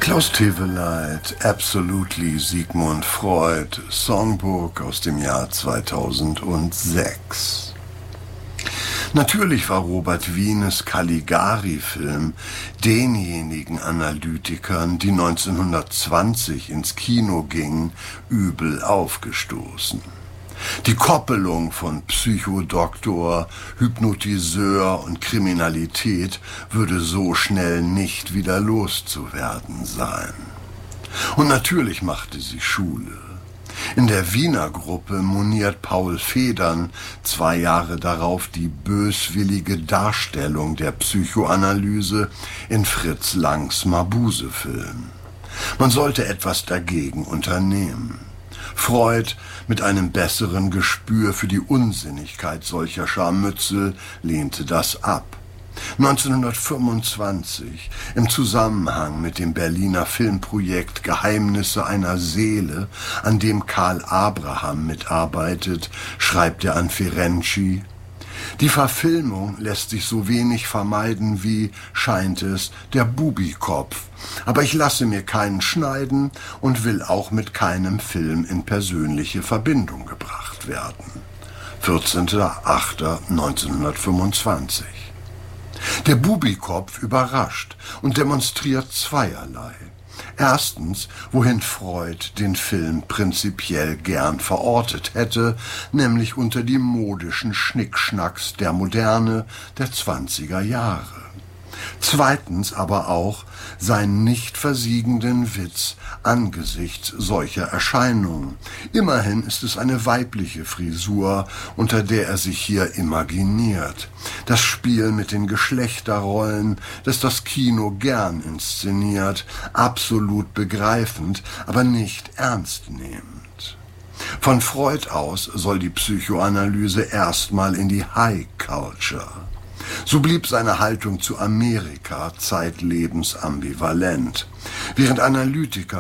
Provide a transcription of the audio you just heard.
Klaus Teweleit, Absolutely Sigmund Freud, Songbook aus dem Jahr 2006. Natürlich war Robert Wienes Caligari-Film denjenigen Analytikern, die 1920 ins Kino gingen, übel aufgestoßen. Die Koppelung von Psychodoktor, Hypnotiseur und Kriminalität würde so schnell nicht wieder loszuwerden sein. Und natürlich machte sie Schule. In der Wiener Gruppe moniert Paul Federn 2 Jahre darauf die böswillige Darstellung der Psychoanalyse in Fritz Langs Mabuse-Film. Man sollte etwas dagegen unternehmen. Freud, mit einem besseren Gespür für die Unsinnigkeit solcher Scharmützel, lehnte das ab. 1925, im Zusammenhang mit dem Berliner Filmprojekt Geheimnisse einer Seele, an dem Karl Abraham mitarbeitet, schreibt er an Ferenczi: Die Verfilmung lässt sich so wenig vermeiden wie, scheint es, der Bubikopf. Aber ich lasse mir keinen schneiden und will auch mit keinem Film in persönliche Verbindung gebracht werden. 14.08.1925. Der Bubikopf überrascht und demonstriert zweierlei. Erstens, wohin Freud den Film prinzipiell gern verortet hätte, nämlich unter die modischen Schnickschnacks der Moderne der 20er Jahre. Zweitens aber auch seinen nicht versiegenden Witz angesichts solcher Erscheinungen. Immerhin ist es eine weibliche Frisur, unter der er sich hier imaginiert. Das Spiel mit den Geschlechterrollen, das das Kino gern inszeniert, absolut begreifend, aber nicht ernstnehmend. Von Freud aus soll die Psychoanalyse erstmal in die High Culture. So blieb seine Haltung zu Amerika zeitlebens ambivalent. Während Analytiker